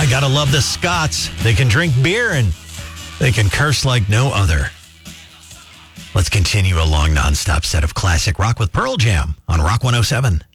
I gotta love the Scots. They can drink beer and they can curse like no other. Let's continue a long nonstop set of classic rock with Pearl Jam on Rock 107.